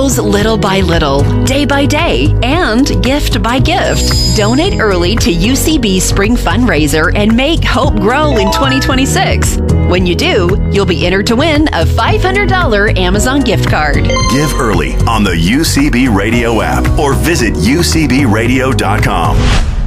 grows little by little, day by day, and gift by gift. Donate early to UCB Spring Fundraiser and make hope grow in 2026. When you do, you'll be entered to win a $500 Amazon gift card. Give early on the UCB Radio app or visit ucbradio.com.